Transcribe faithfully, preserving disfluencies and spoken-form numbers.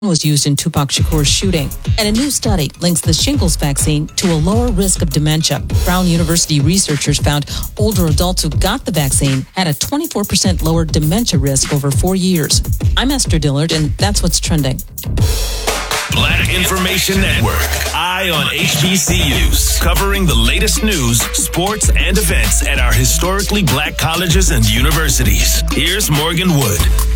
was used in Tupac Shakur's shooting. And a new study links the shingles vaccine to a lower risk of dementia. Brown University researchers found older adults who got the vaccine had a twenty-four percent lower dementia risk over four years. I'm Esther Dillard, and that's what's trending. Black Information Network, Eye on H B C Us, covering the latest news, sports, and events at our historically black colleges and universities. Here's Morgan Wood.